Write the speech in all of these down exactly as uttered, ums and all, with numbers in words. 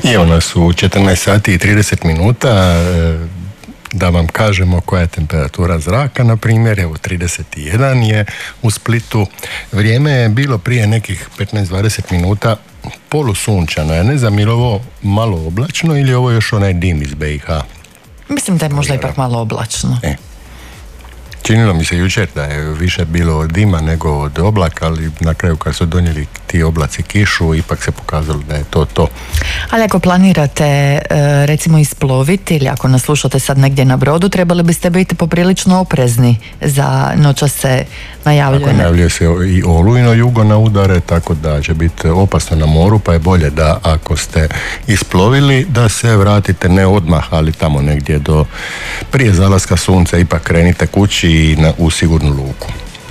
I evo nas u četrnaest sati i trideset minuta. Da vam kažemo koja je temperatura zraka, na primjer, evo trideset jedan je u Splitu. Vrijeme je bilo prije nekih petnaest do dvadeset minuta polusunčano. Ja ne znam, ili ovo malo oblačno ili ovo još onaj dim iz be i ha? Mislim da je možda ipak malo oblačno. E. Činilo mi se jučer da je više bilo od dima nego od oblaka, ali na kraju kad su donijeli ti oblaci kišu, ipak se pokazalo da je to to. Ali ako planirate recimo isploviti ili ako nas slušate sad negdje na brodu, trebali biste biti poprilično oprezni za noćas se najavljuje. Tako najavljuje se i olujno jugo na udare, tako da će biti opasno na moru, pa je bolje da ako ste isplovili da se vratite ne odmah, ali tamo negdje do prije zalaska sunca ipak krenite kući i na, u sigurnu luku.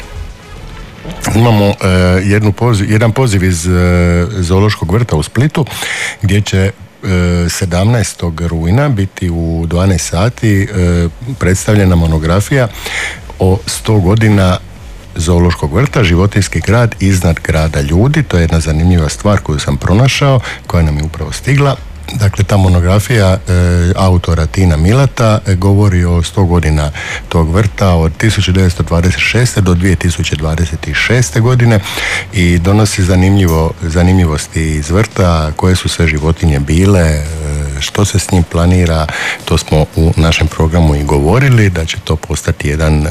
Imamo uh, jednu poziv, jedan poziv iz uh, Zoološkog vrta u Splitu gdje će uh, sedamnaestog rujna biti u dvanaest sati uh, predstavljena monografija o sto godina Zoološkog vrta, životinjski grad iznad grada ljudi. To je jedna zanimljiva stvar koju sam pronašao, koja nam je upravo stigla. Dakle, ta monografija e, autora Tina Milata e, govori o sto godina tog vrta od tisuću devetsto dvadeset šeste do dvije tisuće dvadeset šeste godine i donosi zanimljivo, zanimljivosti iz vrta, koje su sve životinje bile, e, što se s njim planira. To smo u našem programu i govorili, da će to postati jedan e,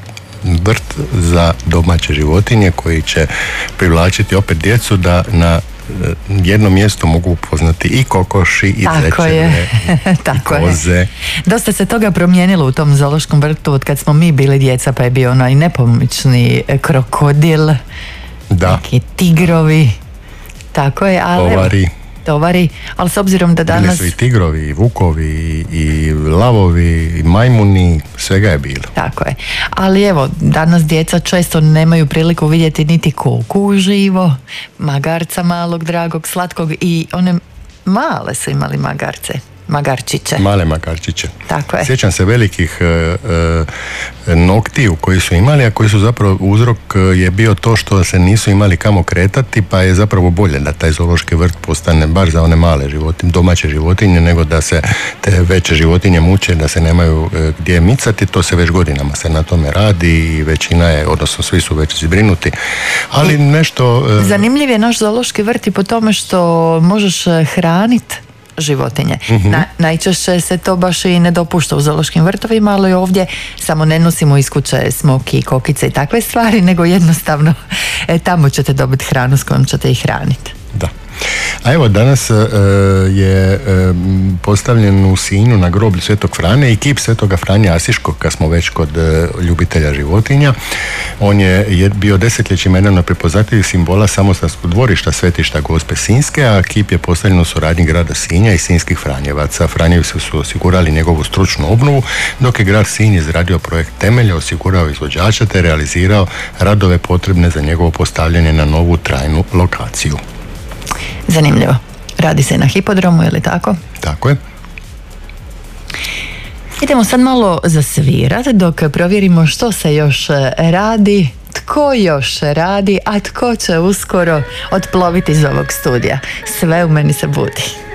vrt za domaće životinje koji će privlačiti opet djecu da na jedno mjesto mogu upoznati i kokoši i zečeve i koze. Je. Dosta se toga promijenilo u tom zoološkom vrtu od kad smo mi bili djeca, pa je bio onaj nepomični krokodil, da. Neki tigrovi, tako je, ali tovari. tovari, ali s obzirom da danas... Bili su i tigrovi, i vukovi, i lavovi, i majmuni, svega je bilo. Tako je. Ali evo, danas djeca često nemaju priliku vidjeti niti koku uživo, magarca malog, dragog, slatkog i one male su imali magarce. Magarčiće. Male magarčiće. Tako je. Sjećam se velikih e, e, noktiju koji su imali, a koji su zapravo uzrok je bio to što se nisu imali kamo kretati, pa je zapravo bolje da taj zoološki vrt postane bar za one male životinje, domaće životinje, nego da se te veće životinje muče, da se nemaju e, gdje micati. To se već godinama se na tome radi i većina je, odnosno svi su već zbrinuti. Ali nešto... E, Zanimljiv je naš zoološki vrt i po tome što možeš hraniti životinje. Mm-hmm. Na, najčešće se to baš i ne dopušta u zoološkim vrtovima, ali ovdje samo ne nosimo iz kuće smoki, kokice i takve stvari, nego jednostavno e, tamo ćete dobiti hranu s kojom ćete ih hraniti. Da. A evo, danas e, je e, postavljen u Sinju na groblju Svetog Franje i kip Svetoga Franje Asiškog, kad smo već kod e, ljubitelja životinja. On je, je bio desetljećima jedan od prepoznatljivih simbola samostalnog dvorišta Svetišta Gospe Sinjske, a kip je postavljen u suradnji grada Sinja i sinjskih Franjevaca. Franjevi su osigurali njegovu stručnu obnovu, dok je grad Sinj izradio projekt temelja, osigurao izvođača te realizirao radove potrebne za njegovo postavljanje na novu trajnu lokaciju. Zanimljivo. Radi se na hipodromu, je li tako? Tako je. Idemo sad malo zasvirati dok provjerimo što se još radi, tko još radi, a tko će uskoro otploviti iz ovog studija. Sve u meni se budi.